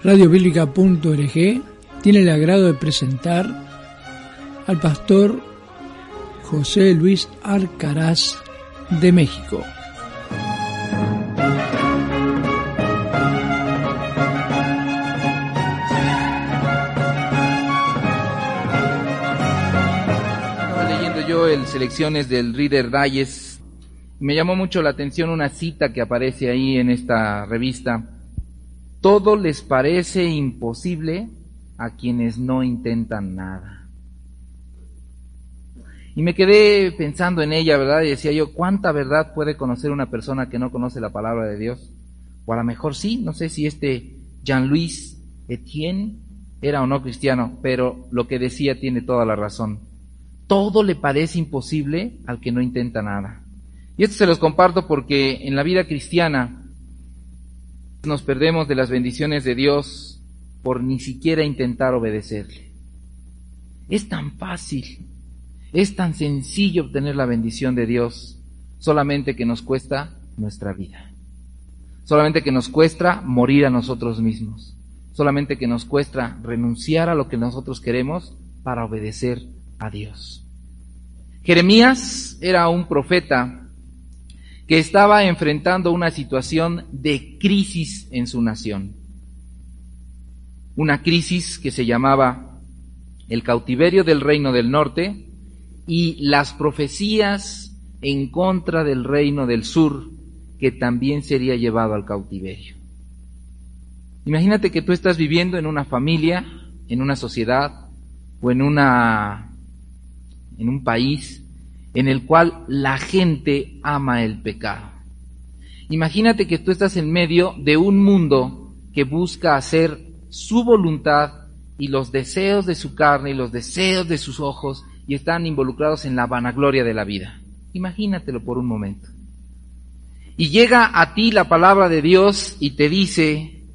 Radiobiblica.org tiene el agrado de presentar al pastor José Luis Alcaraz de México. Estaba leyendo yo selecciones del Reader Digest. Me llamó mucho la atención una cita que aparece ahí en esta revista. Todo les parece imposible a quienes no intentan nada. Y me quedé pensando en ella, ¿verdad? Y decía yo, ¿cuánta verdad puede conocer una persona que no conoce la palabra de Dios? O a lo mejor sí, no sé si Jean-Louis Etienne era o no cristiano, pero lo que decía tiene toda la razón. Todo le parece imposible al que no intenta nada. Y esto se los comparto porque en la vida cristiana nos perdemos de las bendiciones de Dios por ni siquiera intentar obedecerle. Es tan fácil, es tan sencillo obtener la bendición de Dios, solamente que nos cuesta nuestra vida. Solamente que nos cuesta morir a nosotros mismos. Solamente que nos cuesta renunciar a lo que nosotros queremos para obedecer a Dios. Jeremías era un profeta que estaba enfrentando una situación de crisis en su nación. Una crisis que se llamaba el cautiverio del reino del norte y las profecías en contra del reino del sur, que también sería llevado al cautiverio. Imagínate que tú estás viviendo en una familia, en una sociedad o en un país en el cual la gente ama el pecado. Imagínate que tú estás en medio de un mundo que busca hacer su voluntad y los deseos de su carne y los deseos de sus ojos y están involucrados en la vanagloria de la vida. Imagínatelo por un momento. Y llega a ti la palabra de Dios y te dice,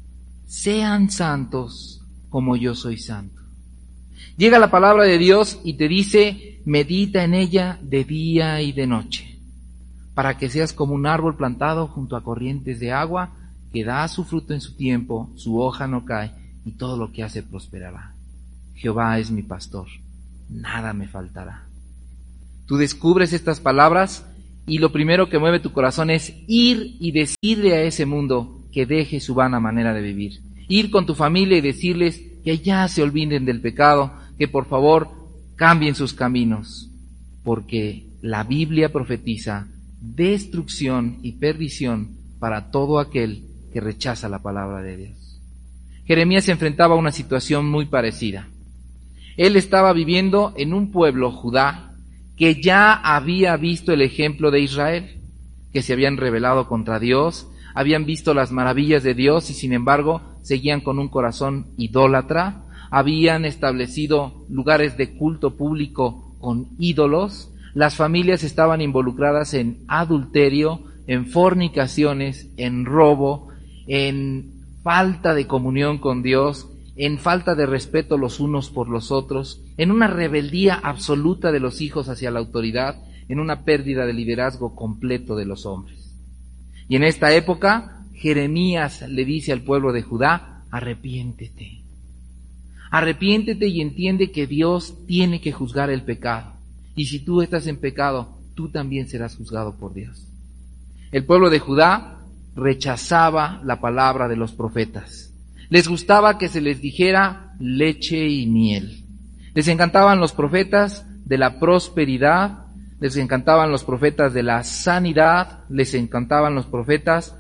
sean santos como yo soy santo. Llega la palabra de Dios y te dice, medita en ella de día y de noche, para que seas como un árbol plantado junto a corrientes de agua, que da su fruto en su tiempo, su hoja no cae, y todo lo que hace prosperará. Jehová es mi pastor, nada me faltará. Tú descubres estas palabras y lo primero que mueve tu corazón es ir y decirle a ese mundo que deje su vana manera de vivir. Ir con tu familia y decirles que ya se olviden del pecado, que por favor cambien sus caminos, porque la Biblia profetiza destrucción y perdición para todo aquel que rechaza la palabra de Dios. Jeremías se enfrentaba a una situación muy parecida. Él estaba viviendo en un pueblo, Judá, que ya había visto el ejemplo de Israel, que se habían rebelado contra Dios, habían visto las maravillas de Dios y sin embargo seguían con un corazón idólatra, habían establecido lugares de culto público con ídolos, las familias estaban involucradas en adulterio, en fornicaciones, en robo, en falta de comunión con Dios, en falta de respeto los unos por los otros, en una rebeldía absoluta de los hijos hacia la autoridad, en una pérdida de liderazgo completo de los hombres. Y en esta época, Jeremías le dice al pueblo de Judá, arrepiéntete. Arrepiéntete y entiende que Dios tiene que juzgar el pecado. Y si tú estás en pecado, tú también serás juzgado por Dios. El pueblo de Judá rechazaba la palabra de los profetas. Les gustaba que se les dijera leche y miel. Les encantaban los profetas de la prosperidad, les encantaban los profetas de la sanidad, les encantaban los profetas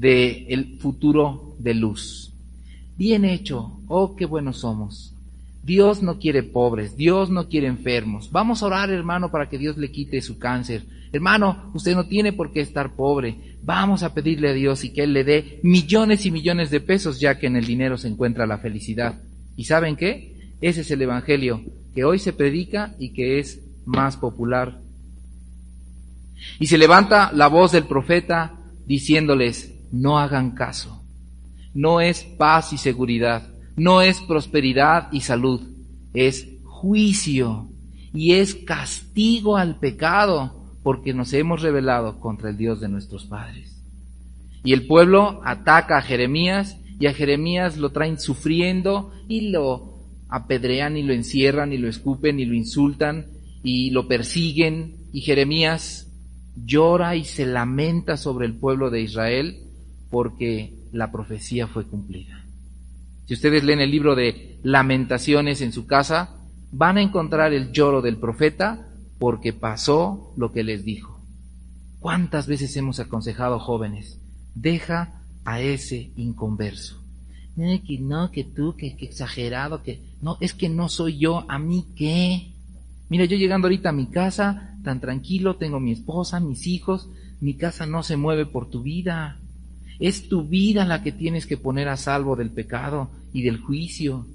del futuro de luz. Bien hecho, oh qué buenos somos. Dios no quiere pobres, Dios no quiere enfermos. Vamos a orar, hermano, para que Dios le quite su cáncer. Hermano, usted no tiene por qué estar pobre. Vamos a pedirle a Dios y que Él le dé millones y millones de pesos, ya que en el dinero se encuentra la felicidad. ¿Y saben qué? Ese es el evangelio que hoy se predica y que es más popular. Y se levanta la voz del profeta diciéndoles, no hagan caso. No es paz y seguridad, no es prosperidad y salud, es juicio y es castigo al pecado, porque nos hemos rebelado contra el Dios de nuestros padres. Y el pueblo ataca a Jeremías y a Jeremías lo traen sufriendo y lo apedrean y lo encierran y lo escupen y lo insultan y lo persiguen, y Jeremías llora y se lamenta sobre el pueblo de Israel porque la profecía fue cumplida. Si ustedes leen el libro de Lamentaciones en su casa, van a encontrar el lloro del profeta porque pasó lo que les dijo. ¿Cuántas veces hemos aconsejado jóvenes? Deja a ese inconverso. Que no, que tú, que exagerado, que no, es que no soy yo, ¿a mí qué? Mira, yo llegando ahorita a mi casa, tan tranquilo, tengo mi esposa, mis hijos, mi casa no se mueve por tu vida. Es tu vida la que tienes que poner a salvo del pecado y del juicio.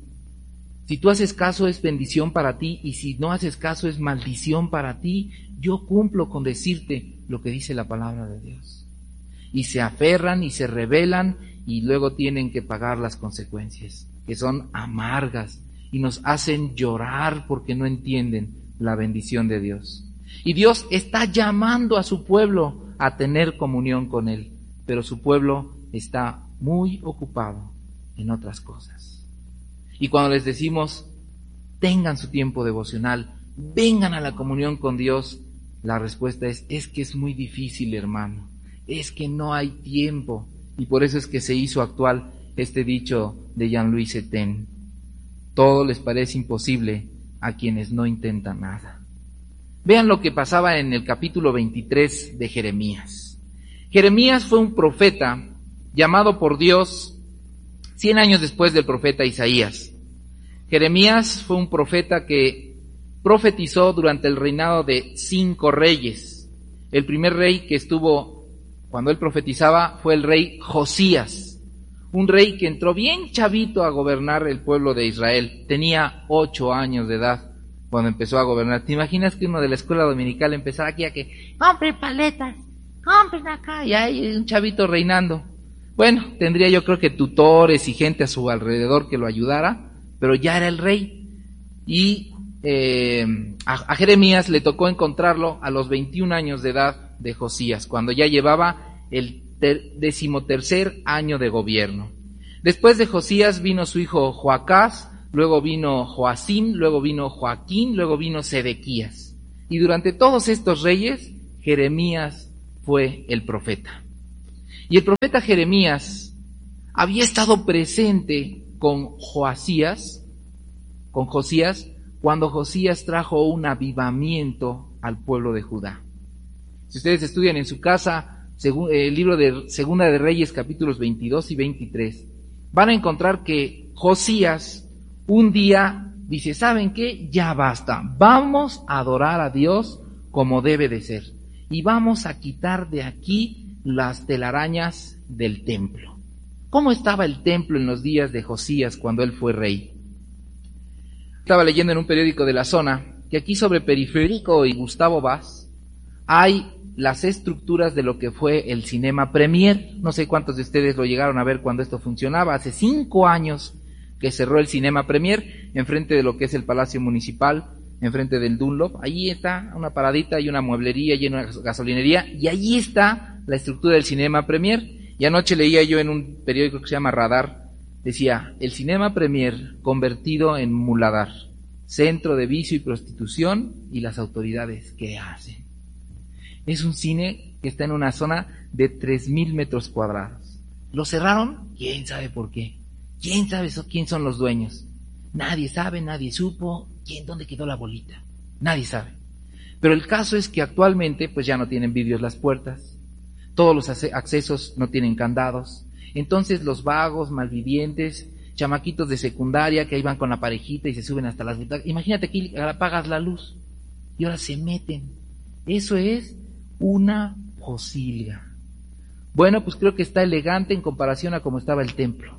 Si tú haces caso es bendición para ti, y si no haces caso es maldición para ti. Yo cumplo con decirte lo que dice la palabra de Dios. Y se aferran y se rebelan y luego tienen que pagar las consecuencias, que son amargas y nos hacen llorar porque no entienden la bendición de Dios. Y Dios está llamando a su pueblo a tener comunión con Él, pero su pueblo está muy ocupado en otras cosas. Y cuando les decimos, tengan su tiempo devocional, vengan a la comunión con Dios, la respuesta es que es muy difícil, hermano, es que no hay tiempo. Y por eso es que se hizo actual este dicho de Jean-Louis Setten: todo les parece imposible a quienes no intentan nada. Vean lo que pasaba en el capítulo 23 de Jeremías. Jeremías fue un profeta llamado por Dios 100 años después del profeta Isaías. Jeremías fue un profeta que profetizó durante el reinado de 5 reyes. El primer rey que estuvo cuando él profetizaba fue el rey Josías, un rey que entró bien chavito a gobernar el pueblo de Israel. Tenía 8 años de edad cuando empezó a gobernar. ¿Te imaginas que uno de la escuela dominical empezara aquí a que compren paletas, compren acá, y hay un chavito reinando? Bueno, tendría yo creo que tutores y gente a su alrededor que lo ayudara, pero ya era el rey. Y a Jeremías le tocó encontrarlo a los 21 años de edad de Josías, cuando ya llevaba el 13º año de gobierno. Después de Josías vino su hijo Joacás, luego vino Joacim, luego vino Joaquín, luego vino Sedequías. Y durante todos estos reyes, Jeremías fue el profeta. Y el profeta Jeremías había estado presente con Josías, cuando Josías trajo un avivamiento al pueblo de Judá. Si ustedes estudian en su casa el libro de Segunda de Reyes, capítulos 22 y 23, van a encontrar que Josías un día dice, ¿saben qué? Ya basta, vamos a adorar a Dios como debe de ser, y vamos a quitar de aquí las telarañas del templo. ¿Cómo estaba el templo en los días de Josías cuando él fue rey? Estaba leyendo en un periódico de la zona que aquí sobre Periférico y Gustavo Vaz hay las estructuras de lo que fue el Cinema Premier. No sé cuántos de ustedes lo llegaron a ver cuando esto funcionaba. Hace 5 años que cerró el Cinema Premier, enfrente de lo que es el Palacio Municipal, enfrente del Dunlop. Allí está una paradita y una mueblería y una gasolinería, y allí está la estructura del Cinema Premier. Y anoche leía yo en un periódico que se llama Radar, decía, el Cinema Premier convertido en muladar, centro de vicio y prostitución, y las autoridades, ¿qué hacen? Es un cine que está en una zona de 3,000 metros cuadrados. ¿Lo cerraron? ¿Quién sabe por qué? ¿Quién sabe quién son los dueños? Nadie sabe, nadie supo. ¿Dónde quedó la bolita? Nadie sabe. Pero el caso es que actualmente pues ya no tienen vidrios las puertas, todos los accesos no tienen candados. Entonces los vagos, malvivientes, chamaquitos de secundaria que ahí van con la parejita y se suben hasta las butacas. Imagínate que apagas la luz y ahora se meten. Eso es una posilga. Bueno, pues creo que está elegante en comparación a cómo estaba el templo.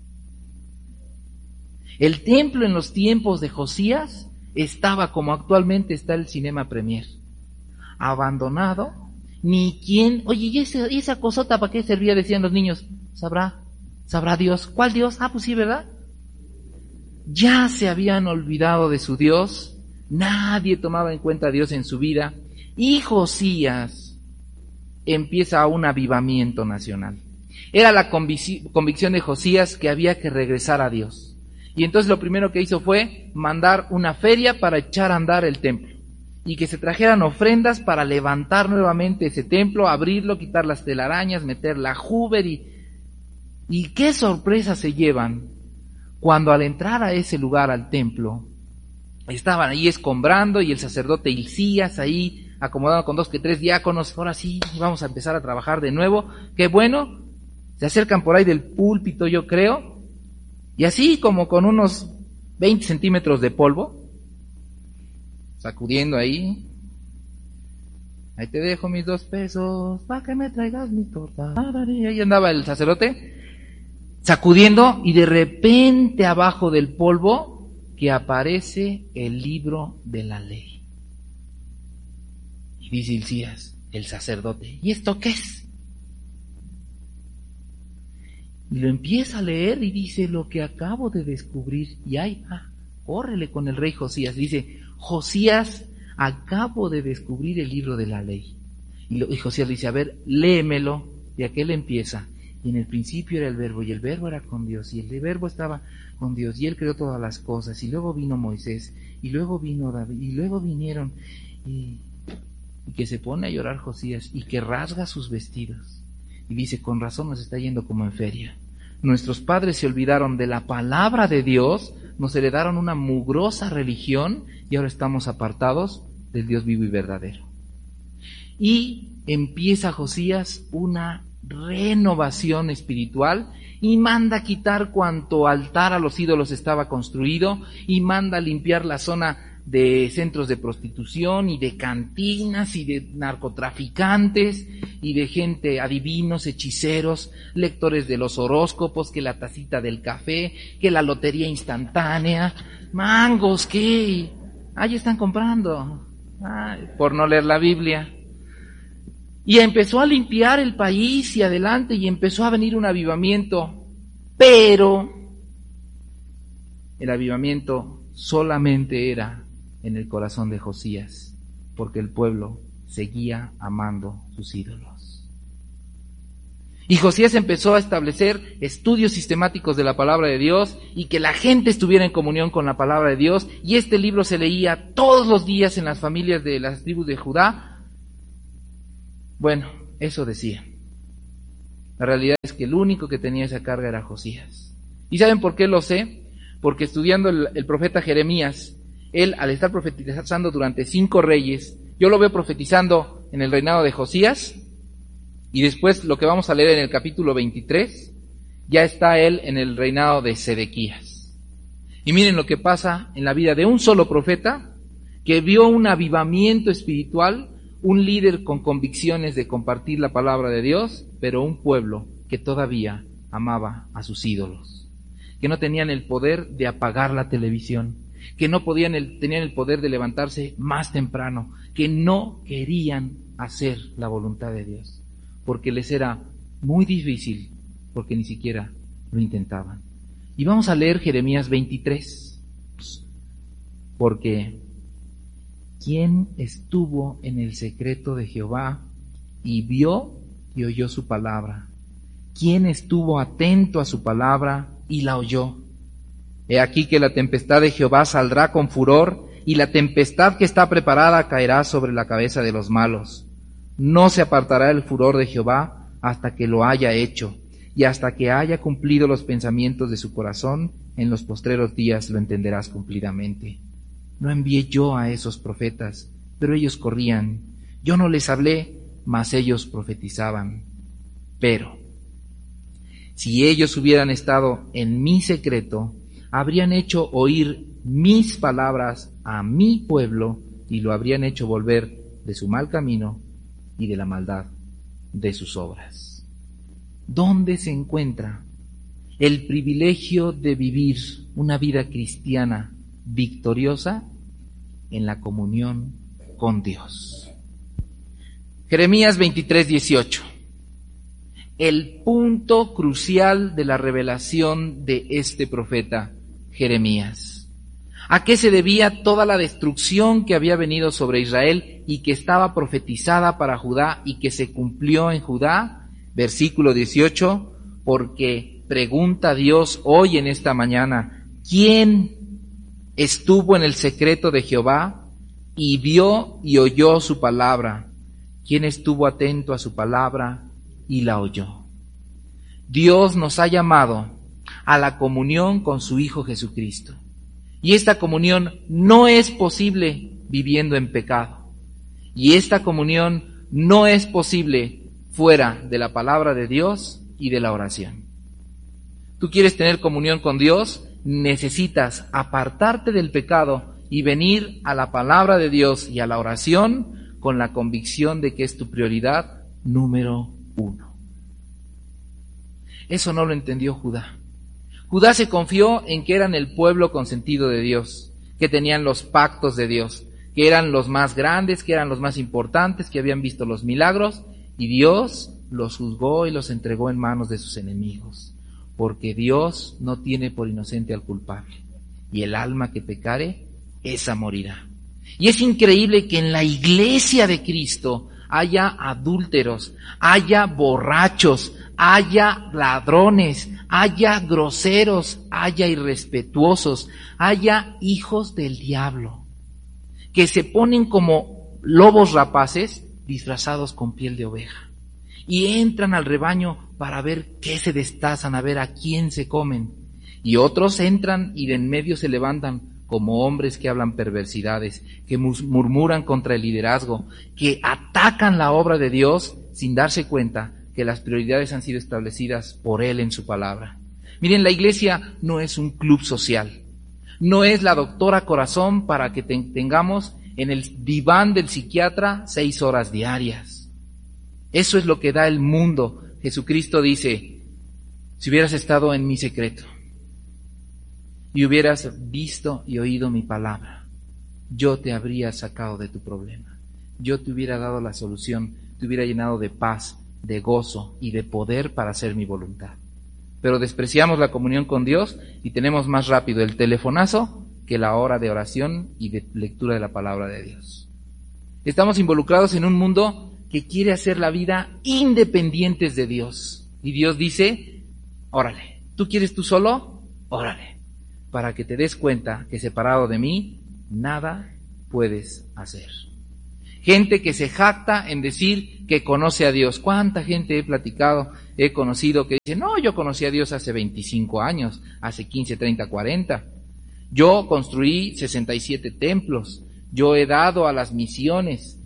El templo en los tiempos de Josías estaba como actualmente está el Cinema Premier. Abandonado, ni quién... Oye, ¿y esa cosota para qué servía? Decían los niños. Sabrá Dios. ¿Cuál Dios? Ah, pues sí, ¿verdad? Ya se habían olvidado de su Dios. Nadie tomaba en cuenta a Dios en su vida. Y Josías empieza un avivamiento nacional. Era la convicción de Josías que había que regresar a Dios. Y entonces lo primero que hizo fue mandar una feria para echar a andar el templo. Y que se trajeran ofrendas para levantar nuevamente ese templo, abrirlo, quitar las telarañas, meter la Hoover y qué sorpresa se llevan cuando al entrar a ese lugar, al templo, estaban ahí escombrando y el sacerdote Hilcías ahí acomodado con 2 que 3 diáconos. Ahora sí, vamos a empezar a trabajar de nuevo. Qué bueno, se acercan por ahí del púlpito, yo creo, y así como con unos 20 centímetros de polvo, sacudiendo ahí. Ahí te dejo mis 2 pesos, para que me traigas mi torta. Ahí andaba el sacerdote, sacudiendo, y de repente abajo del polvo que aparece el libro de la ley. Y dice Hilcías, el sacerdote, ¿y esto qué es? Y lo empieza a leer y dice, lo que acabo de descubrir. Y ahí, córrele con el rey Josías. Dice, Josías, acabo de descubrir el libro de la ley. Y Josías dice, a ver, léemelo. Y aquel empieza. Y en el principio era el verbo, y el verbo era con Dios, y el verbo estaba con Dios, y él creó todas las cosas. Y luego vino Moisés, y luego vino David, y luego vinieron, y que se pone a llorar Josías, y que rasga sus vestidos. Y dice, con razón nos está yendo como en feria. Nuestros padres se olvidaron de la palabra de Dios, nos heredaron una mugrosa religión, y ahora estamos apartados del Dios vivo y verdadero. Y empieza Josías una renovación espiritual y manda quitar cuanto altar a los ídolos estaba construido, y manda limpiar la zona de centros de prostitución y de cantinas y de narcotraficantes y de gente, adivinos, hechiceros, lectores de los horóscopos, que la tacita del café, que la lotería instantánea, mangos, ¿qué? Ahí están comprando, por no leer la Biblia. Y empezó a limpiar el país y adelante, y empezó a venir un avivamiento, pero el avivamiento solamente era en el corazón de Josías, porque el pueblo seguía amando sus ídolos. Y Josías empezó a establecer estudios sistemáticos de la palabra de Dios, y que la gente estuviera en comunión con la palabra de Dios, y este libro se leía todos los días en las familias de las tribus de Judá. Bueno, eso decía. La realidad es que el único que tenía esa carga era Josías. ¿Y saben por qué lo sé? Porque estudiando el profeta Jeremías, él, al estar profetizando durante 5 reyes, yo lo veo profetizando en el reinado de Josías, y después lo que vamos a leer en el capítulo 23, ya está él en el reinado de Sedequías. Y miren lo que pasa en la vida de un solo profeta, que vio un avivamiento espiritual, un líder con convicciones de compartir la palabra de Dios, pero un pueblo que todavía amaba a sus ídolos, que no tenían el poder de apagar la televisión, que no tenían el poder de levantarse más temprano, que no querían hacer la voluntad de Dios, porque les era muy difícil, porque ni siquiera lo intentaban. Y vamos a leer Jeremías 23, porque ¿quién estuvo en el secreto de Jehová y vio y oyó su palabra? ¿Quién estuvo atento a su palabra y la oyó? He aquí que la tempestad de Jehová saldrá con furor, y la tempestad que está preparada caerá sobre la cabeza de los malos. No se apartará el furor de Jehová hasta que lo haya hecho, y hasta que haya cumplido los pensamientos de su corazón. En los postreros días lo entenderás cumplidamente. No envié yo a esos profetas, pero ellos corrían. Yo no les hablé, mas ellos profetizaban. Pero si ellos hubieran estado en mi secreto, habrían hecho oír mis palabras a mi pueblo, y lo habrían hecho volver de su mal camino y de la maldad de sus obras. ¿Dónde se encuentra el privilegio de vivir una vida cristiana victoriosa? En la comunión con Dios. Jeremías 23:18. El punto crucial de la revelación de este profeta Jeremías. ¿A qué se debía toda la destrucción que había venido sobre Israel y que estaba profetizada para Judá y que se cumplió en Judá? Versículo 18. porque pregunta Dios hoy en esta mañana, ¿quién estuvo en el secreto de Jehová y vio y oyó su palabra? ¿Quién estuvo atento a su palabra y la oyó? Dios nos ha llamado a la comunión con su Hijo Jesucristo. Y esta comunión no es posible viviendo en pecado. Y esta comunión no es posible fuera de la palabra de Dios y de la oración. Tú quieres tener comunión con Dios, necesitas apartarte del pecado y venir a la palabra de Dios y a la oración con la convicción de que es tu prioridad número 1. Eso no lo entendió Judá. Judá se confió en que eran el pueblo consentido de Dios, que tenían los pactos de Dios, que eran los más grandes, que eran los más importantes, que habían visto los milagros, y Dios los juzgó y los entregó en manos de sus enemigos, porque Dios no tiene por inocente al culpable, y el alma que pecare, esa morirá. Y es increíble que en la iglesia de Cristo haya adúlteros, haya borrachos, haya ladrones, haya groseros, haya irrespetuosos, haya hijos del diablo, que se ponen como lobos rapaces disfrazados con piel de oveja y entran al rebaño para ver qué se destazan, a ver a quién se comen. Y otros entran y de en medio se levantan como hombres que hablan perversidades, que murmuran contra el liderazgo, que atacan la obra de Dios sin darse cuenta que las prioridades han sido establecidas por Él en su palabra. Miren, la iglesia no es un club social, no es la doctora corazón para que tengamos en el diván del psiquiatra 6 horas diarias. Eso es lo que da el mundo. Jesucristo dice, si hubieras estado en mi secreto y hubieras visto y oído mi palabra, yo te habría sacado de tu problema, yo te hubiera dado la solución, te hubiera llenado de paz, de gozo y de poder para hacer mi voluntad. Pero despreciamos la comunión con Dios y tenemos más rápido el telefonazo que la hora de oración y de lectura de la palabra de Dios. Estamos involucrados en un mundo que quiere hacer la vida independientes de Dios. Y Dios dice, órale, ¿tú quieres tú solo? Órale, para que te des cuenta que separado de mí, nada puedes hacer. Gente que se jacta en decir que conoce a Dios. ¿Cuánta gente he conocido que dice, no, yo conocí a Dios hace 25 años, hace 15, 30, 40. Yo construí 67 templos, yo he dado a las misiones,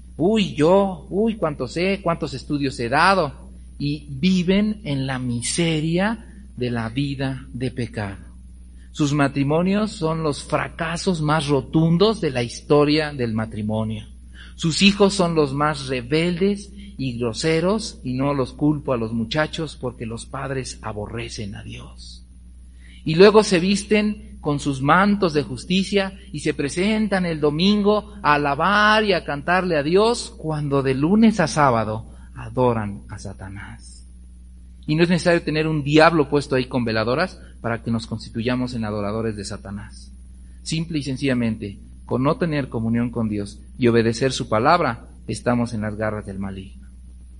cuántos estudios he dado, y viven en la miseria de la vida de pecado. Sus matrimonios son los fracasos más rotundos de la historia del matrimonio. Sus hijos son los más rebeldes y groseros, y no los culpo a los muchachos porque los padres aborrecen a Dios. Y luego se visten con sus mantos de justicia y se presentan el domingo a alabar y a cantarle a Dios, cuando de lunes a sábado adoran a Satanás. Y no es necesario tener un diablo puesto ahí con veladoras para que nos constituyamos en adoradores de Satanás. Simple y sencillamente, con no tener comunión con Dios y obedecer su palabra, estamos en las garras del maligno.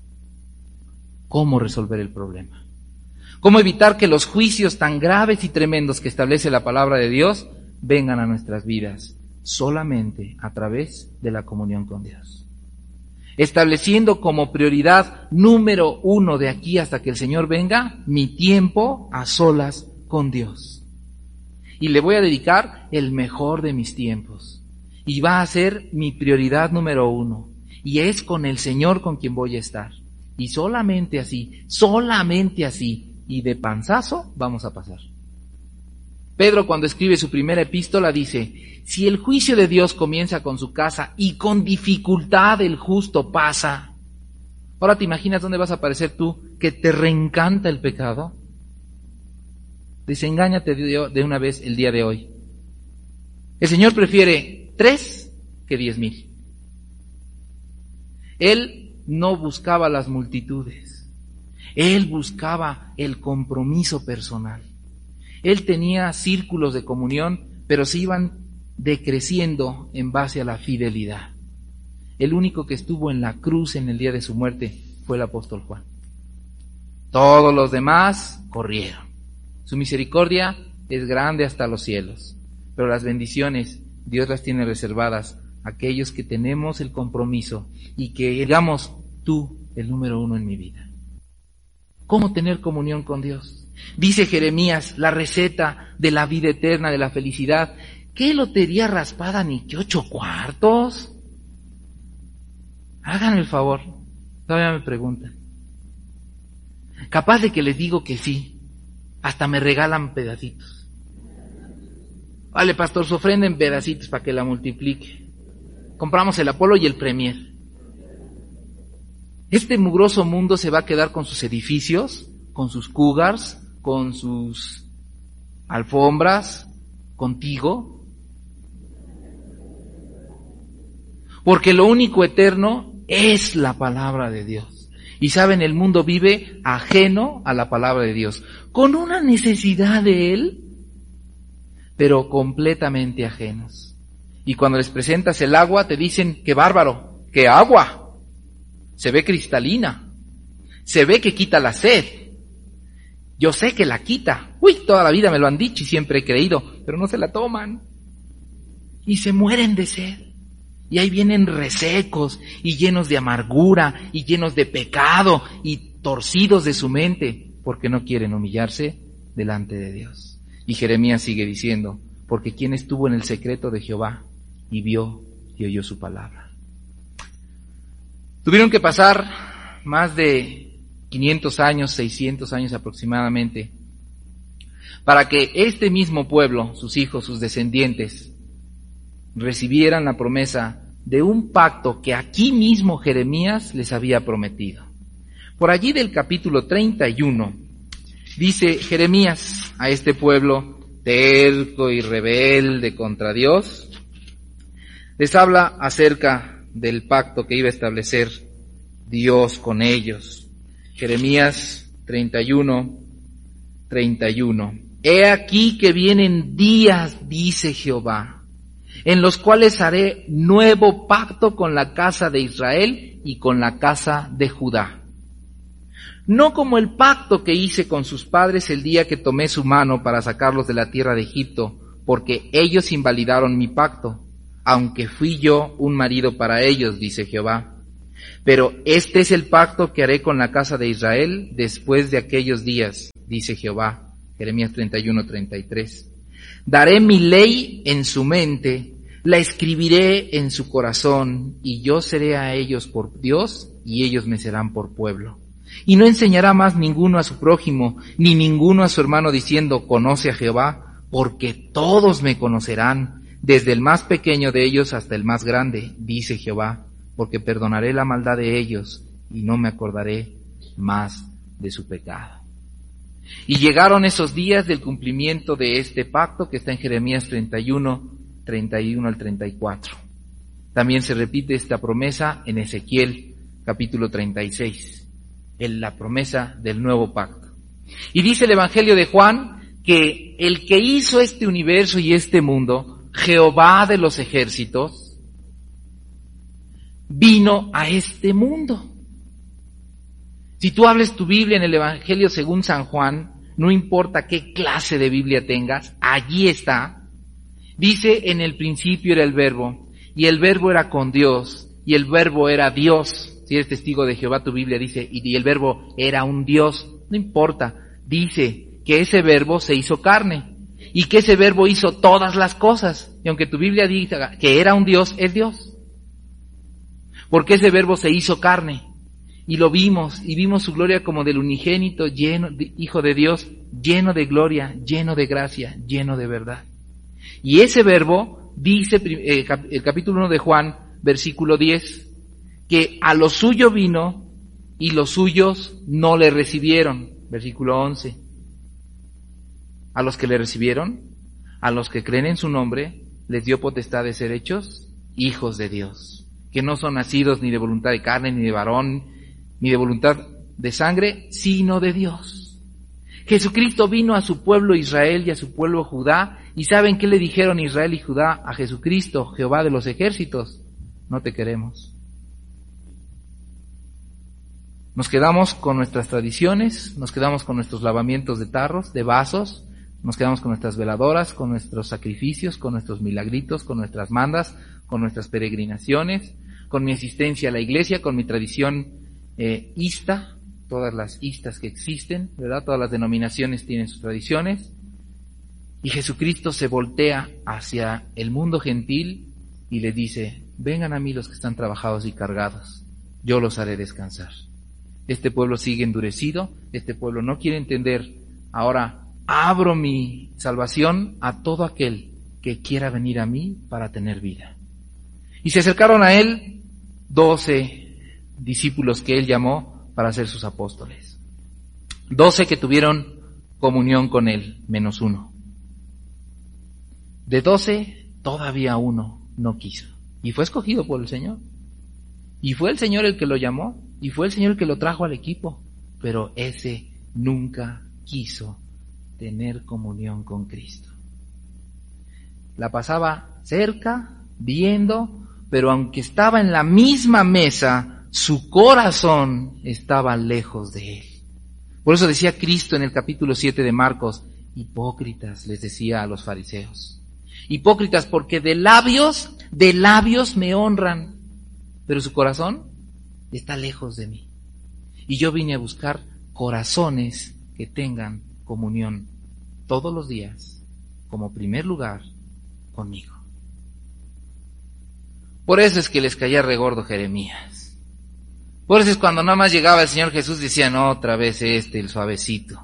¿Cómo resolver el problema? ¿Cómo evitar que los juicios tan graves y tremendos que establece la palabra de Dios vengan a nuestras vidas? Solamente a través de la comunión con Dios. Estableciendo como prioridad número 1 de aquí hasta que el Señor venga, mi tiempo a solas con Dios. Y le voy a dedicar el mejor de mis tiempos. Y va a ser mi prioridad número 1. Y es con el Señor con quien voy a estar. Y solamente así, y de panzazo vamos a pasar. Pedro, cuando escribe su primera epístola, dice, si el juicio de Dios comienza con su casa y con dificultad el justo pasa, ¿ahora te imaginas dónde vas a aparecer tú que te reencanta el pecado? Desengáñate de una vez el día de hoy. El Señor prefiere 3 que 10,000. Él no buscaba las multitudes. Él buscaba el compromiso personal. Él tenía círculos de comunión, pero se iban decreciendo en base a la fidelidad. El único que estuvo en la cruz en el día de su muerte fue el apóstol Juan. Todos los demás corrieron. Su misericordia es grande hasta los cielos, pero las bendiciones Dios las tiene reservadas a aquellos que tenemos el compromiso y que digamos, tú, el número uno en mi vida. ¿Cómo tener comunión con Dios? Dice Jeremías, la receta de la vida eterna, de la felicidad. ¿Qué lotería raspada ni qué 8 cuartos? Háganme el favor, todavía me preguntan. Capaz de que les digo que sí, hasta me regalan pedacitos. Vale, pastor, su ofrenda en pedacitos para que la multiplique. Compramos el Apolo y el Premier. Este mugroso mundo se va a quedar con sus edificios, con sus cougars, con sus alfombras, contigo. Porque lo único eterno es la palabra de Dios. Y saben, el mundo vive ajeno a la palabra de Dios, con una necesidad de Él, pero completamente ajenos. Y cuando les presentas el agua, te dicen, ¡qué bárbaro! ¡Qué agua! Se ve cristalina, se ve que quita la sed. Yo sé que la quita. Uy, toda la vida me lo han dicho y siempre he creído, pero no se la toman. Y se mueren de sed. Y ahí vienen resecos y llenos de amargura y llenos de pecado y torcidos de su mente, porque no quieren humillarse delante de Dios. Y Jeremías sigue diciendo, porque ¿quién estuvo en el secreto de Jehová y vio y oyó su palabra? Tuvieron que pasar más de 500 años, 600 años aproximadamente, para que este mismo pueblo, sus hijos, sus descendientes, recibieran la promesa de un pacto que aquí mismo Jeremías les había prometido. Por allí del capítulo 31, dice Jeremías a este pueblo terco y rebelde contra Dios, les habla acerca del pacto que iba a establecer Dios con ellos. Jeremías 31:31. He aquí que vienen días, dice Jehová, en los cuales haré nuevo pacto con la casa de Israel y con la casa de Judá. No como el pacto que hice con sus padres el día que tomé su mano para sacarlos de la tierra de Egipto, porque ellos invalidaron mi pacto, aunque fui yo un marido para ellos, dice Jehová. Pero este es el pacto que haré con la casa de Israel después de aquellos días, dice Jehová. Jeremías 31:33. Daré mi ley en su mente, la escribiré en su corazón, y yo seré a ellos por Dios, y ellos me serán por pueblo. Y no enseñará más ninguno a su prójimo, ni ninguno a su hermano diciendo, conoce a Jehová, porque todos me conocerán, desde el más pequeño de ellos hasta el más grande, dice Jehová, porque perdonaré la maldad de ellos y no me acordaré más de su pecado. Y llegaron esos días del cumplimiento de este pacto que está en Jeremías 31 al 34. También se repite esta promesa en Ezequiel capítulo 36, en la promesa del nuevo pacto. Y dice el Evangelio de Juan que el que hizo este universo y este mundo, Jehová de los ejércitos, vino a este mundo. Si tú hables tu Biblia en el Evangelio según San Juan, no importa qué clase de Biblia tengas, allí está. Dice, en el principio era el Verbo, y el Verbo era con Dios, y el Verbo era Dios. Si eres testigo de Jehová, tu Biblia dice, y el Verbo era un Dios. No importa, dice que ese Verbo se hizo carne. Y que ese Verbo hizo todas las cosas. Y aunque tu Biblia diga que era un Dios, es Dios. Porque ese Verbo se hizo carne. Y lo vimos, y vimos su gloria como del unigénito, Hijo de Dios, lleno de gloria, lleno de gracia, lleno de verdad. Y ese Verbo, dice el capítulo 1 de Juan, versículo 10, que a lo suyo vino, y los suyos no le recibieron. Versículo 11. A los que le recibieron, a los que creen en su nombre, les dio potestad de ser hechos hijos de Dios, que no son nacidos ni de voluntad de carne, ni de varón, ni de voluntad de sangre, sino de Dios. Jesucristo vino a su pueblo Israel y a su pueblo Judá, y ¿saben qué le dijeron Israel y Judá a Jesucristo, Jehová de los ejércitos? No te queremos. Nos quedamos con nuestras tradiciones, nos quedamos con nuestros lavamientos de tarros, de vasos, nos quedamos con nuestras veladoras, con nuestros sacrificios, con nuestros milagritos, con nuestras mandas, con nuestras peregrinaciones, con mi asistencia a la iglesia, con mi tradición ista, todas las istas que existen, ¿verdad? Todas las denominaciones tienen sus tradiciones. Y Jesucristo se voltea hacia el mundo gentil y le dice: vengan a mí los que están trabajados y cargados, yo los haré descansar. Este pueblo sigue endurecido, este pueblo no quiere entender. Ahora abro mi salvación a todo aquel que quiera venir a mí para tener vida. Y se acercaron a él 12 discípulos que él llamó para ser sus apóstoles. 12 que tuvieron comunión con él, menos uno. De 12, todavía uno no quiso. Y fue escogido por el Señor. Y fue el Señor el que lo llamó. Y fue el Señor el que lo trajo al equipo. Pero ese nunca quiso tener comunión con Cristo. La pasaba cerca, viendo, pero aunque estaba en la misma mesa, su corazón estaba lejos de él. Por eso decía Cristo en el capítulo 7 de Marcos: hipócritas, les decía a los fariseos. Hipócritas, porque de labios me honran, pero su corazón está lejos de mí. Y yo vine a buscar corazones que tengan comunión todos los días, como primer lugar, conmigo. Por eso es que les caía regordo Jeremías. Por eso es cuando nada más llegaba el Señor Jesús, decían: otra vez el suavecito.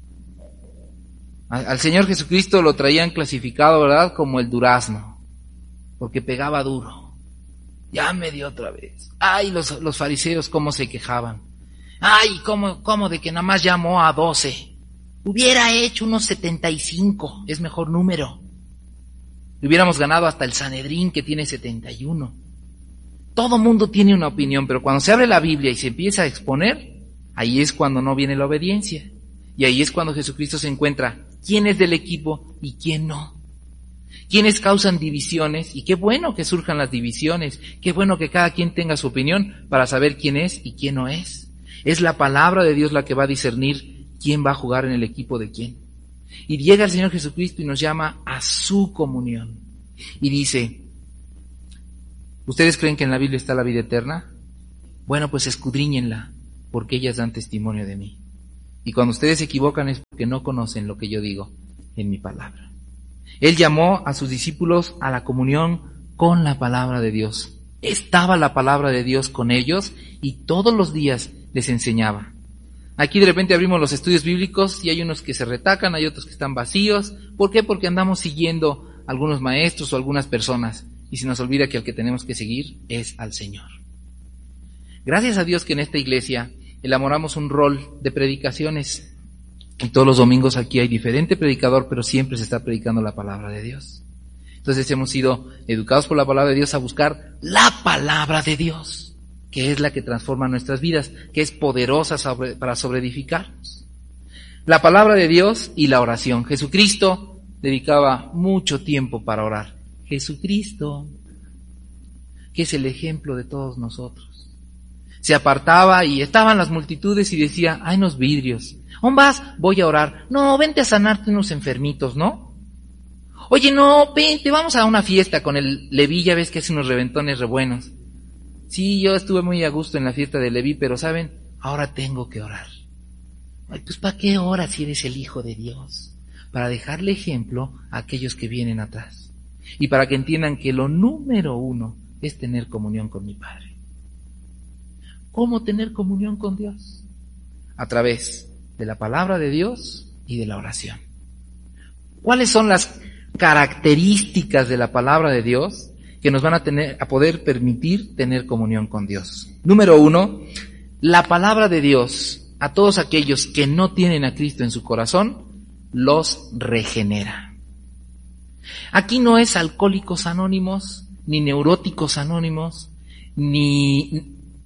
Al Señor Jesucristo lo traían clasificado, ¿verdad?, como el durazno, porque pegaba duro. Ya me dio otra vez. Ay, los fariseos cómo se quejaban. Ay, cómo de que nada más llamó a 12. Hubiera hecho unos 75, es mejor número. Hubiéramos ganado hasta el Sanedrín, que tiene 71. Todo mundo tiene una opinión, pero cuando se abre la Biblia y se empieza a exponer, ahí es cuando no viene la obediencia. Y ahí es cuando Jesucristo se encuentra quién es del equipo y quién no. Quiénes causan divisiones, y qué bueno que surjan las divisiones, qué bueno que cada quien tenga su opinión para saber quién es y quién no es. Es la palabra de Dios la que va a discernir quién va a jugar en el equipo de quién. Y llega el Señor Jesucristo y nos llama a su comunión. Y dice: ¿ustedes creen que en la Biblia está la vida eterna? Bueno, pues escudriñenla, porque ellas dan testimonio de mí. Y cuando ustedes se equivocan es porque no conocen lo que yo digo en mi palabra. Él llamó a sus discípulos a la comunión con la palabra de Dios. Estaba la palabra de Dios con ellos y todos los días les enseñaba. Aquí de repente abrimos los estudios bíblicos y hay unos que se retacan, hay otros que están vacíos. ¿Por qué? Porque andamos siguiendo a algunos maestros o algunas personas y se nos olvida que al que tenemos que seguir es al Señor. Gracias a Dios que en esta iglesia elaboramos un rol de predicaciones. Y todos los domingos aquí hay diferente predicador, pero siempre se está predicando la palabra de Dios. Entonces hemos sido educados por la palabra de Dios a buscar la palabra de Dios, que es la que transforma nuestras vidas, que es poderosa para sobreedificarnos. La palabra de Dios y la oración. Jesucristo dedicaba mucho tiempo para orar. Jesucristo, que es el ejemplo de todos nosotros. Se apartaba y estaban las multitudes y decía: hay unos vidrios. ¿Dónde vas? Voy a orar. No, vente a sanarte unos enfermitos, ¿no? Oye, no, vente, vamos a una fiesta con el Leví, ya ves que hace unos reventones re buenos. Sí, yo estuve muy a gusto en la fiesta de Leví, pero ¿saben? Ahora tengo que orar. Ay, pues ¿para qué oras si eres el Hijo de Dios? Para dejarle ejemplo a aquellos que vienen atrás. Y para que entiendan que lo número 1 es tener comunión con mi Padre. ¿Cómo tener comunión con Dios? A través de la palabra de Dios y de la oración. ¿Cuáles son las características de la palabra de Dios que nos van a poder permitir tener comunión con Dios? Número 1, la palabra de Dios a todos aquellos que no tienen a Cristo en su corazón, los regenera. Aquí no es alcohólicos anónimos, ni neuróticos anónimos, ni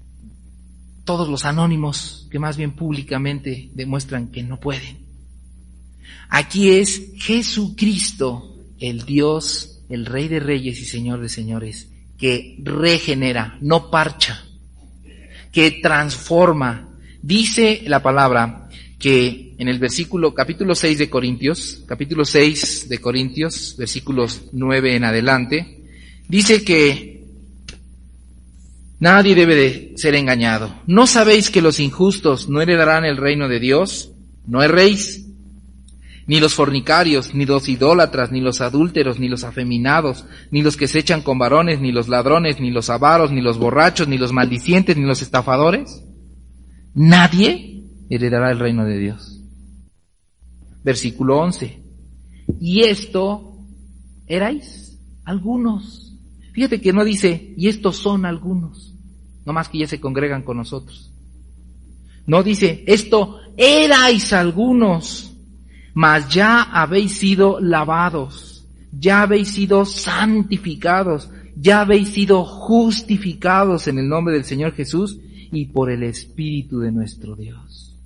todos los anónimos que más bien públicamente demuestran que no pueden. Aquí es Jesucristo, el Dios, el Rey de Reyes y Señor de Señores, que regenera, no parcha, que transforma, Dice la palabra que en el capítulo 6 de Corintios, versículos 9 en adelante, dice que nadie debe de ser engañado. ¿No sabéis que los injustos no heredarán el reino de Dios? No erréis. Ni los fornicarios, ni los idólatras, ni los adúlteros, ni los afeminados, ni los que se echan con varones, ni los ladrones, ni los avaros, ni los borrachos, ni los maldicientes, ni los estafadores. Nadie heredará el reino de Dios. Versículo 11. Y esto erais algunos. Fíjate que no dice, y estos son algunos, no más que ya se congregan con nosotros. No dice, esto erais algunos, mas ya habéis sido lavados, ya habéis sido santificados, ya habéis sido justificados en el nombre del Señor Jesús y por el Espíritu de nuestro Dios.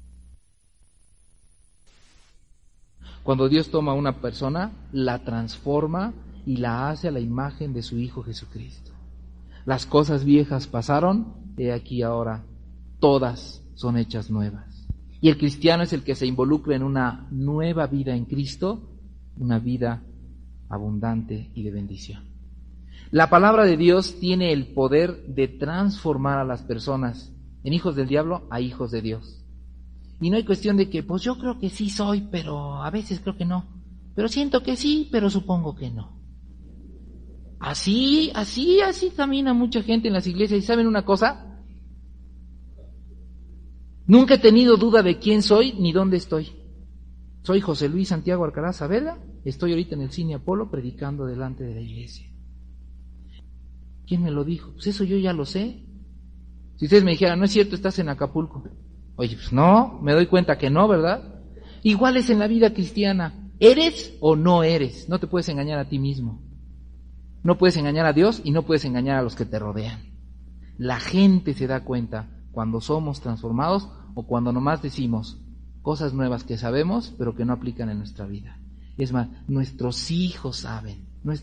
Cuando Dios toma a una persona, la transforma y la hace a la imagen de su Hijo Jesucristo. Las cosas viejas pasaron, he aquí ahora, todas son hechas nuevas. Y el cristiano es el que se involucra en una nueva vida en Cristo, una vida abundante y de bendición. La palabra de Dios tiene el poder de transformar a las personas en hijos del diablo a hijos de Dios. Y no hay cuestión de que, pues yo creo que sí soy, pero a veces creo que no. Pero siento que sí, pero supongo que no. Así camina mucha gente en las iglesias. ¿Y saben una cosa? Nunca he tenido duda de quién soy ni dónde estoy. Soy José Luis Santiago Alcaraz Saavedra, estoy ahorita en el Cine Apolo predicando delante de la iglesia. ¿Quién me lo dijo? Pues eso yo ya lo sé. Si ustedes me dijeran, no es cierto, estás en Acapulco. Oye, pues no, me doy cuenta que no, ¿verdad? Igual es en la vida cristiana. ¿Eres o no eres? No te puedes engañar a ti mismo. No puedes engañar a Dios y no puedes engañar a los que te rodean. La gente se da cuenta cuando somos transformados o cuando nomás decimos cosas nuevas que sabemos pero que no aplican en nuestra vida. Es más, nuestros hijos saben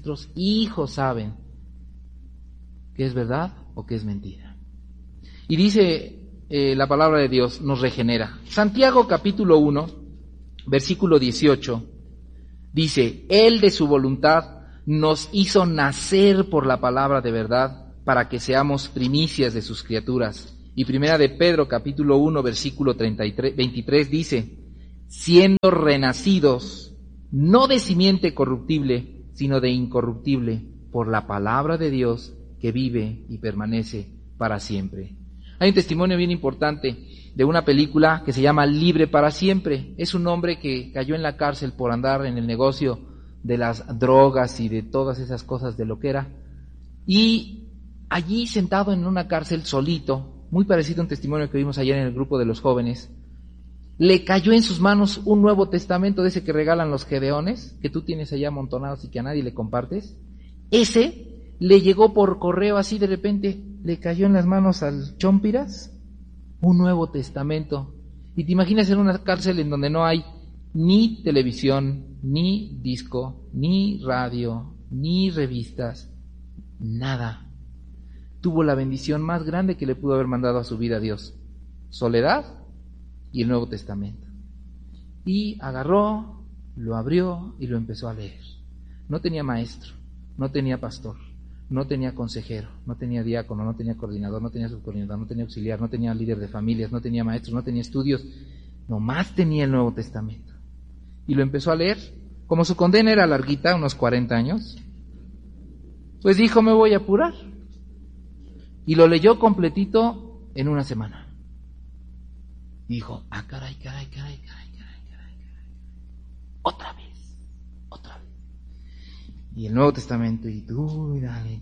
qué es verdad o qué es mentira. Y dice la palabra de Dios, nos regenera. Santiago capítulo 1, versículo 18, dice, Él de su voluntad nos hizo nacer por la palabra de verdad para que seamos primicias de sus criaturas. Y primera de Pedro, capítulo 1, versículo 23, dice, siendo renacidos, no de simiente corruptible, sino de incorruptible, por la palabra de Dios que vive y permanece para siempre. Hay un testimonio bien importante de una película que se llama Libre para siempre. Es un hombre que cayó en la cárcel por andar en el negocio de las drogas y de todas esas cosas de lo que era. Y allí sentado en una cárcel solito, muy parecido a un testimonio que vimos ayer en el grupo de los jóvenes, le cayó en sus manos un Nuevo Testamento de ese que regalan los gedeones, que tú tienes allá amontonados y que a nadie le compartes. Ese le llegó por correo así de repente, le cayó en las manos al Chompiras, un Nuevo Testamento. Y te imaginas en una cárcel en donde no hay ni televisión, ni disco, ni radio, ni revistas, nada. Tuvo la bendición más grande que le pudo haber mandado a su vida Dios, soledad y el Nuevo Testamento. Y agarró, lo abrió y lo empezó a leer. No tenía maestro, no tenía pastor, no tenía consejero, no tenía diácono, no tenía coordinador, no tenía subcoordinador, no tenía auxiliar, no tenía líder de familias, no tenía maestros, no tenía estudios, nomás tenía el Nuevo Testamento. Y lo empezó a leer. Como su condena era larguita, unos 40 años, pues dijo, me voy a apurar. Y lo leyó completito en una semana. Y dijo, caray. Otra vez. Y el Nuevo Testamento, y tú.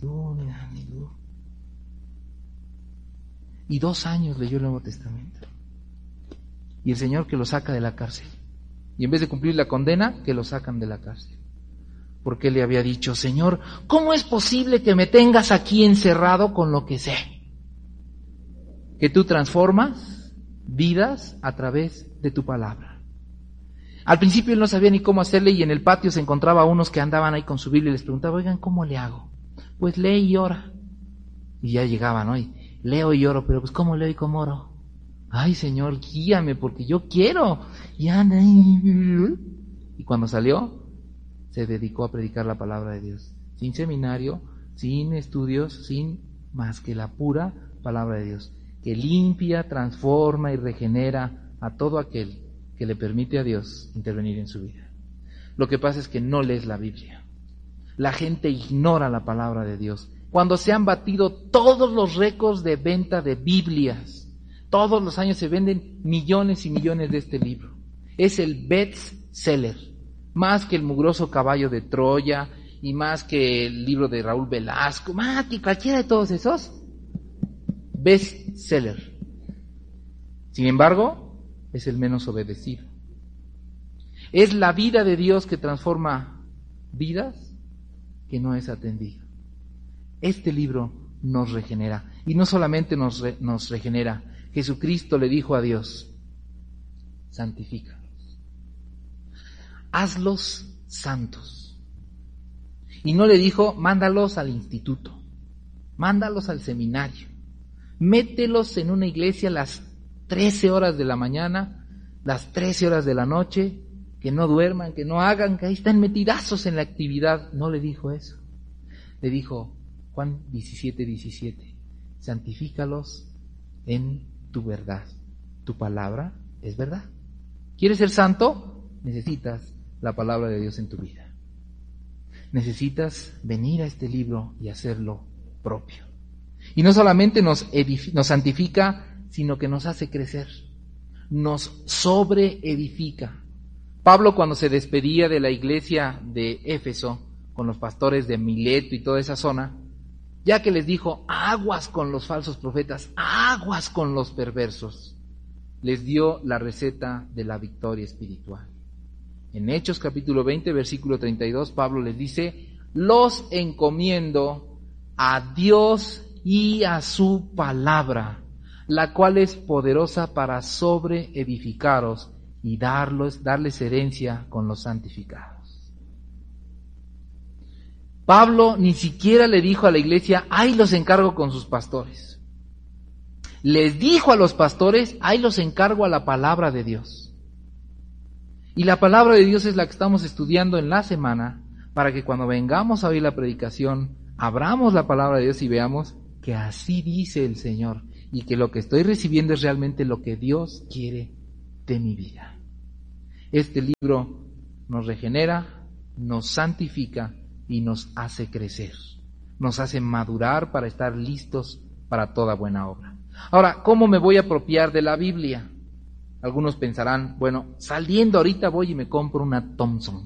Y 2 años leyó el Nuevo Testamento. Y el Señor que lo saca de la cárcel. Y en vez de cumplir la condena, que lo sacan de la cárcel. Porque él le había dicho, Señor, ¿cómo es posible que me tengas aquí encerrado con lo que sé? Que tú transformas vidas a través de tu palabra. Al principio él no sabía ni cómo hacerle y en el patio se encontraba unos que andaban ahí con su Biblia y les preguntaba, oigan, ¿cómo le hago? Pues lee y ora. Y ya llegaba, ¿no? Y leo y oro, pero pues ¿cómo leo y cómo oro? ay Señor, guíame porque yo quiero. Y cuando salió, se dedicó a predicar la palabra de Dios, sin seminario, sin estudios, sin más que la pura palabra de Dios, que limpia, transforma y regenera a todo aquel que le permite a Dios intervenir en su vida. Lo que pasa es que no lees la Biblia. La gente ignora la palabra de Dios. Cuando se han batido todos los récords de venta de Biblias, todos los años se venden millones y millones de este libro. Es el best seller, más que el mugroso caballo de Troya y más que el libro de Raúl Velasco, más que cualquiera de todos esos. Best seller. Sin embargo, es el menos obedecido. Es la vida de Dios que transforma vidas que no es atendido. Este libro nos regenera. Y no solamente nos regenera. Jesucristo le dijo a Dios, santifícalos. Hazlos santos. Y no le dijo, mándalos al instituto. Mándalos al seminario. Mételos en una iglesia a las 13 horas de la mañana, las 13 horas de la noche, que no duerman, que no hagan, que ahí están metidazos en la actividad. No le dijo eso. Le dijo, Juan 17:17, santifícalos en tu verdad. Tu palabra es verdad. ¿Quieres ser santo? Necesitas la palabra de Dios en tu vida. Necesitas venir a este libro y hacerlo propio. Y no solamente nos santifica, sino que nos hace crecer. Nos sobreedifica. Pablo, cuando se despedía de la iglesia de Éfeso, con los pastores de Mileto y toda esa zona, ya que les dijo, aguas con los falsos profetas, aguas con los perversos, les dio la receta de la victoria espiritual. En Hechos capítulo 20, versículo 32, Pablo les dice, los encomiendo a Dios y a su palabra, la cual es poderosa para sobreedificaros y darles herencia con los santificados. Pablo ni siquiera le dijo a la iglesia, ahí los encargo con sus pastores. Les dijo a los pastores, ahí los encargo a la palabra de Dios. Y la palabra de Dios es la que estamos estudiando en la semana, para que cuando vengamos a oír la predicación, abramos la palabra de Dios y veamos que así dice el Señor, y que lo que estoy recibiendo es realmente lo que Dios quiere de mi vida. Este libro nos regenera, nos santifica y nos hace crecer, nos hace madurar para estar listos para toda buena obra. Ahora, ¿cómo me voy a apropiar de la Biblia? Algunos pensarán, bueno, saliendo ahorita voy y me compro una Thompson,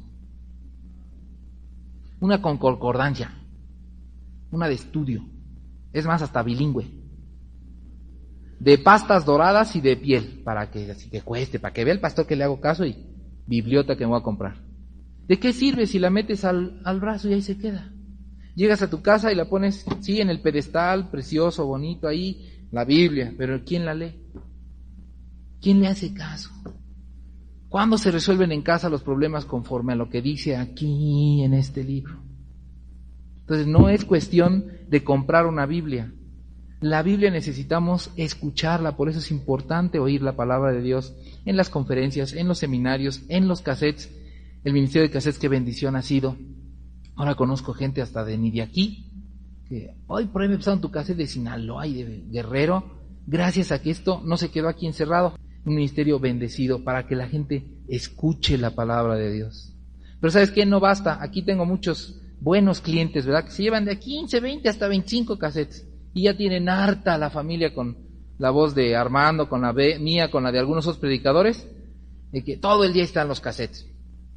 una con concordancia, una de estudio, es más, hasta bilingüe, de pastas doradas y de piel, para que así te cueste, para que vea el pastor que le hago caso y bibliota que me voy a comprar. ¿De qué sirve si la metes al brazo y ahí se queda? Llegas a tu casa y la pones, sí, en el pedestal, precioso, bonito, ahí, la Biblia, pero ¿quién la lee? ¿Quién le hace caso? ¿Cuándo se resuelven en casa los problemas conforme a lo que dice aquí en este libro? Entonces no es cuestión de comprar una Biblia. La Biblia necesitamos escucharla, por eso es importante oír la palabra de Dios en las conferencias, en los seminarios, en los cassettes. El ministerio de cassettes, qué bendición ha sido. Ahora conozco gente hasta ni de aquí, que hoy por ahí me pasaron tu cassette de Sinaloa y de Guerrero, gracias a que esto no se quedó aquí encerrado. Un ministerio bendecido para que la gente escuche la palabra de Dios. Pero ¿sabes qué? No basta. Aquí tengo muchos buenos clientes, ¿verdad? Que se llevan de 15, 20 hasta 25 cassettes. Y ya tienen harta la familia con la voz de Armando, con la mía, con la de algunos otros predicadores, de que todo el día están los cassettes.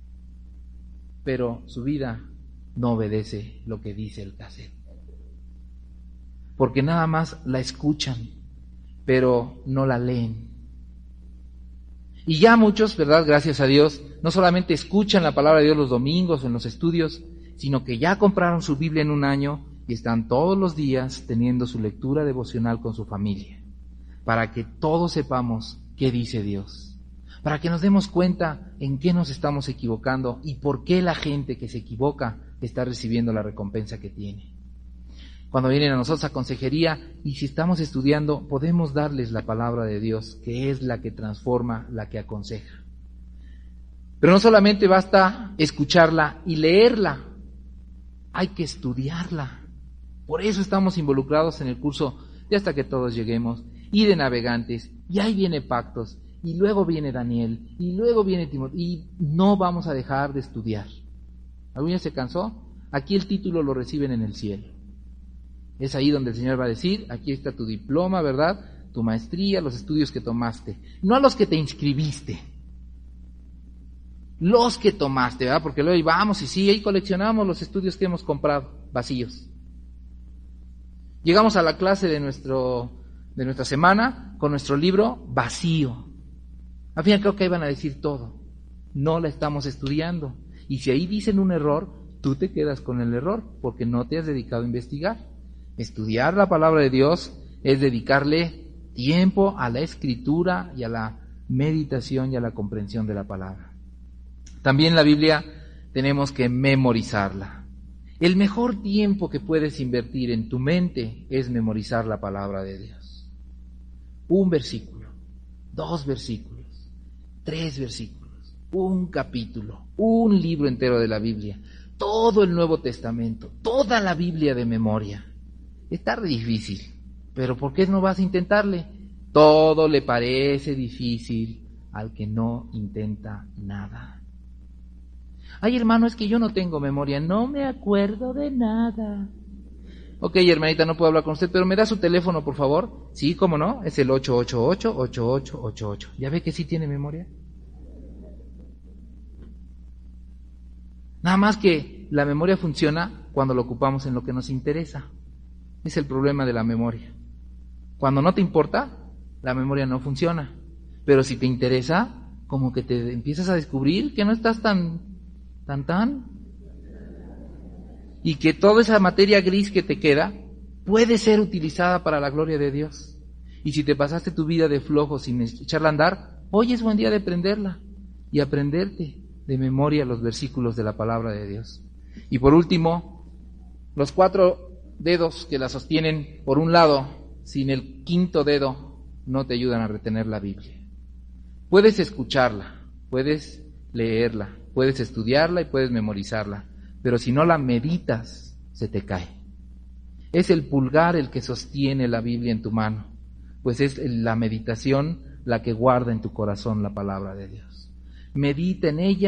Pero su vida no obedece lo que dice el cassette. Porque nada más la escuchan, pero no la leen. Y ya muchos, ¿verdad? Gracias a Dios, no solamente escuchan la palabra de Dios los domingos o en los estudios, sino que ya compraron su Biblia en un año y están todos los días teniendo su lectura devocional con su familia, para que todos sepamos qué dice Dios, para que nos demos cuenta en qué nos estamos equivocando y por qué la gente que se equivoca está recibiendo la recompensa que tiene. cuando vienen a nosotros a consejería, y si estamos estudiando, podemos darles la palabra de Dios, que es la que transforma, la que aconseja. Pero no solamente basta escucharla y leerla, hay que estudiarla. Por eso estamos involucrados en el curso de Hasta que todos lleguemos, y de Navegantes, y ahí viene Pactos, y luego viene Daniel, y luego viene Timoteo, y no vamos a dejar de estudiar. ¿Alguien ya se cansó? Aquí el título lo reciben en el cielo. Es ahí donde el Señor va a decir, aquí está tu diploma, ¿verdad? Tu maestría, los estudios que tomaste. No a los que te inscribiste. Los que tomaste, ¿verdad? Porque luego vamos y sí, ahí coleccionamos los estudios que hemos comprado, vacíos. Llegamos a la clase de nuestra semana con nuestro libro vacío. Al fin y al cabo, ¿qué van a decir todo? No la estamos estudiando. Y si ahí dicen un error, tú te quedas con el error, porque no te has dedicado a investigar. Estudiar la palabra de Dios es dedicarle tiempo a la escritura y a la meditación y a la comprensión de la palabra. También la Biblia tenemos que memorizarla. El mejor tiempo que puedes invertir en tu mente es memorizar la palabra de Dios. Un versículo, 2 versículos, 3 versículos, un capítulo, un libro entero de la Biblia, todo el Nuevo Testamento, toda la Biblia de memoria. Está difícil, pero ¿por qué no vas a intentarle? Todo le parece difícil al que no intenta nada. Ay, hermano, es que yo no tengo memoria, no me acuerdo de nada. Ok, hermanita, no puedo hablar con usted, pero ¿me da su teléfono, por favor? Sí, ¿cómo no? Es el 888-8888. ¿Ya ve que sí tiene memoria? Nada más que la memoria funciona cuando lo ocupamos en lo que nos interesa. Es el problema de la memoria. Cuando no te importa, la memoria no funciona. Pero si te interesa, como que te empiezas a descubrir que no estás tan, y que toda esa materia gris que te queda puede ser utilizada para la gloria de Dios. Y si te pasaste tu vida de flojo sin echarla a andar, hoy es buen día de aprenderla y aprenderte de memoria los versículos de la palabra de Dios. Y por último, los 4 dedos que la sostienen por un lado, sin el 5º dedo, no te ayudan a retener la Biblia. Puedes escucharla, puedes leerla, puedes estudiarla y puedes memorizarla, pero si no la meditas, se te cae. Es el pulgar el que sostiene la Biblia en tu mano, pues es la meditación la que guarda en tu corazón la palabra de Dios. Medita en ella